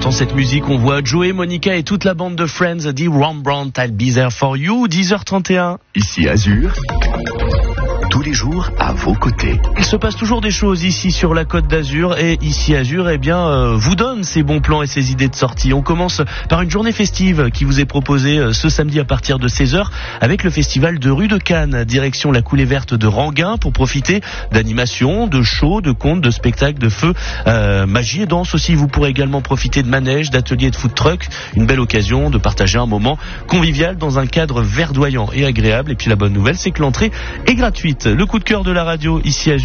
entend cette musique, on voit Joey, Monica et toute la bande de Friends dit Rembrandt, I'll be there for you, 10h31. Ici Azur, tous les jours à vos côtés. Il se passe toujours des choses ici sur la Côte d'Azur et ici Azur, vous donne ses bons plans et ses idées de sortie. On commence par une journée festive qui vous est proposée ce samedi à partir de 16h avec le festival de Rue de Cannes, direction la Coulée Verte de Ranguin pour profiter d'animations, de shows, de contes, de spectacles, de feux, magie et danse aussi. Vous pourrez également profiter de manèges, d'ateliers de food truck, une belle occasion de partager un moment convivial dans un cadre verdoyant et agréable. Et puis la bonne nouvelle, c'est que l'entrée est gratuite. Le coup de cœur de la radio ici à